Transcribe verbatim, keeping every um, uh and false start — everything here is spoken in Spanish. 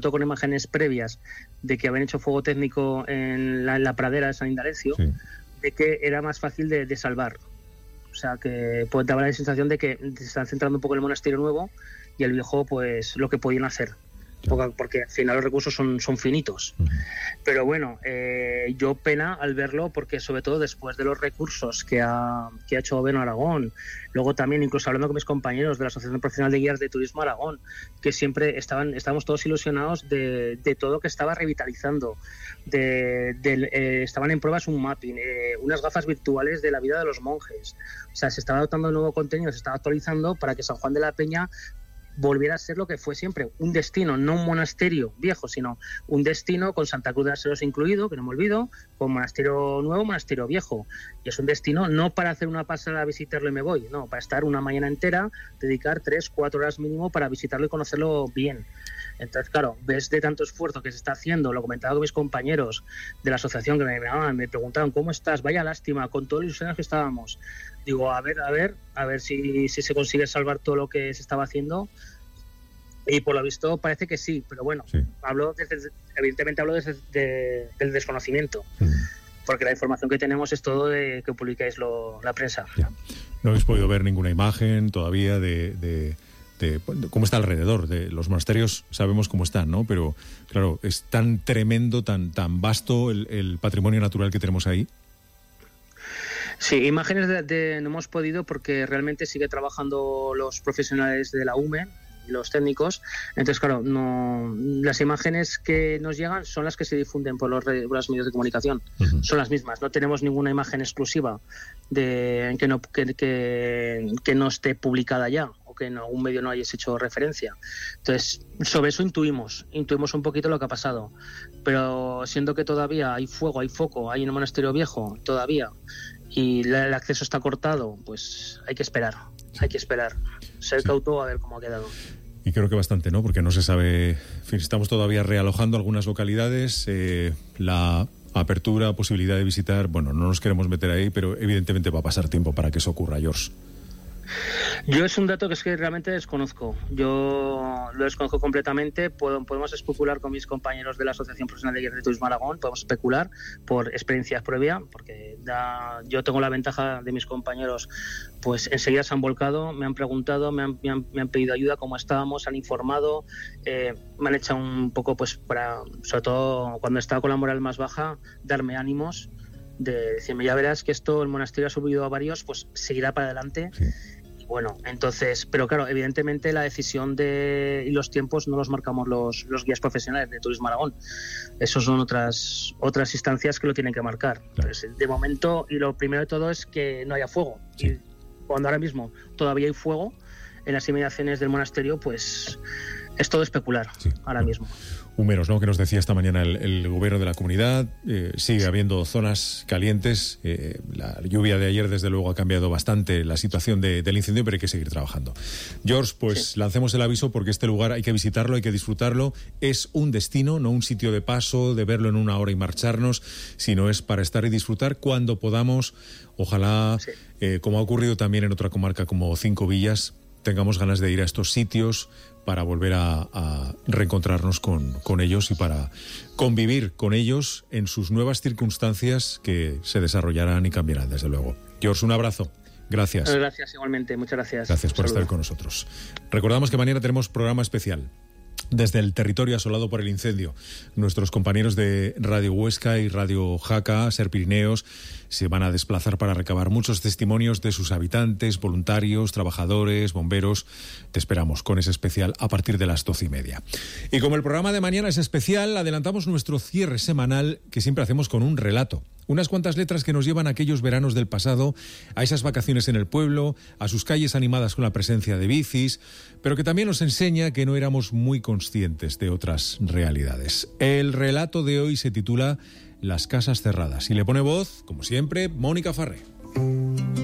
todo con imágenes previas de que habían hecho fuego técnico en la, en la pradera de San Indalecio, sí. de que era más fácil de, de salvar. O sea, que pues, daba la sensación de que se están centrando un poco en el monasterio nuevo y el viejo, pues lo que podían hacer. Porque, porque al final los recursos son, son finitos. Uh-huh. Pero bueno, eh, yo pena al verlo porque sobre todo después de los recursos que ha, que ha hecho Gobierno Aragón, luego también incluso hablando con mis compañeros de la Asociación Profesional de Guías de Turismo Aragón, que siempre estaban estábamos todos ilusionados de, de todo que estaba revitalizando, de, de, eh, estaban en pruebas un mapping, eh, unas gafas virtuales de la vida de los monjes, o sea, se estaba dotando de nuevo contenido, se estaba actualizando para que San Juan de la Peña volviera a ser lo que fue siempre, un destino, no un monasterio viejo, sino un destino con Santa Cruz de Aseros incluido, que no me olvido, con monasterio nuevo, monasterio viejo. Y es un destino no para hacer una pasada a visitarlo y me voy, no, para estar una mañana entera, dedicar tres, cuatro horas mínimo para visitarlo y conocerlo bien. Entonces, claro, ves de tanto esfuerzo que se está haciendo, lo comentaba con mis compañeros de la asociación que me llamaban, me preguntaban, ¿cómo estás? Vaya lástima, con todos los ilusiones que estábamos. Digo, a ver, a ver, a ver si, si se consigue salvar todo lo que se estaba haciendo. Y por lo visto parece que sí, pero bueno, sí. hablo desde, evidentemente hablo desde de, del desconocimiento, mm. porque la información que tenemos es todo de que publicáis lo, la prensa. Ya. No habéis podido ver ninguna imagen todavía de, de, de, de cómo está alrededor. De los monasterios sabemos cómo están, ¿no? Pero claro, es tan tremendo, tan, tan vasto el, el patrimonio natural que tenemos ahí. Sí, imágenes de, de, no hemos podido porque realmente sigue trabajando los profesionales de la U M E, los técnicos, entonces claro, no, las imágenes que nos llegan son las que se difunden por los, por los medios de comunicación, uh-huh. son las mismas, no tenemos ninguna imagen exclusiva de que no, que, que, que no esté publicada ya o que en algún medio no hayas hecho referencia. Entonces, sobre eso intuimos, intuimos un poquito lo que ha pasado, pero siendo que todavía hay fuego, hay foco, hay un monasterio viejo todavía y el acceso está cortado, pues hay que esperar, hay que esperar, ser sí. cauto a ver cómo ha quedado. Y creo que bastante, ¿no? Porque no se sabe, en fin, estamos todavía realojando algunas localidades, eh, la apertura, posibilidad de visitar, bueno, no nos queremos meter ahí, pero evidentemente va a pasar tiempo para que eso ocurra, George. Yo es un dato que es que realmente desconozco. Yo lo desconozco completamente. Puedo, podemos especular con mis compañeros de la Asociación Profesional de Guías de Turismo Aragón, podemos especular por experiencias previas, porque da, yo tengo la ventaja de mis compañeros, pues enseguida se han volcado, me han preguntado, me han, me han, me han pedido ayuda, cómo estábamos, han informado, eh, me han echado un poco, pues para, sobre todo cuando estaba con la moral más baja, darme ánimos, de decirme, ya verás que esto, el monasterio ha subido a varios, pues seguirá para adelante. Sí. Bueno, entonces, pero claro, evidentemente la decisión de y los tiempos no los marcamos los, los guías profesionales de Turismo Aragón. Esos son otras otras instancias que lo tienen que marcar. Claro. Entonces, de momento, y lo primero de todo es que no haya fuego. Sí. Y cuando ahora mismo todavía hay fuego en las inmediaciones del monasterio, pues es todo especular sí. ahora mismo. Húmeros, ¿no? Que nos decía esta mañana el, el gobierno de la comunidad. Eh, sigue habiendo zonas calientes. Eh, la lluvia de ayer, desde luego, ha cambiado bastante la situación de, del incendio, pero hay que seguir trabajando. George, pues sí. lancemos el aviso porque este lugar hay que visitarlo, hay que disfrutarlo. Es un destino, no un sitio de paso, de verlo en una hora y marcharnos, sino es para estar y disfrutar cuando podamos. Ojalá, sí. eh, como ha ocurrido también en otra comarca como Cinco Villas, tengamos ganas de ir a estos sitios para volver a, a reencontrarnos con, con ellos y para convivir con ellos en sus nuevas circunstancias que se desarrollarán y cambiarán, desde luego. George, un abrazo. Gracias. Gracias, igualmente. Muchas gracias. Gracias por estar con nosotros. Recordamos que mañana tenemos programa especial desde el territorio asolado por el incendio. Nuestros compañeros de Radio Huesca y Radio Jaca, Ser Pirineos, se van a desplazar para recabar muchos testimonios de sus habitantes, voluntarios, trabajadores, bomberos. Te esperamos con ese especial a partir de las doce y media. Y como el programa de mañana es especial, adelantamos nuestro cierre semanal que siempre hacemos con un relato. Unas cuantas letras que nos llevan a aquellos veranos del pasado, a esas vacaciones en el pueblo, a sus calles animadas con la presencia de bicis, pero que también nos enseña que no éramos muy conscientes de otras realidades. El relato de hoy se titula Las casas cerradas y le pone voz, como siempre, Mónica Farré.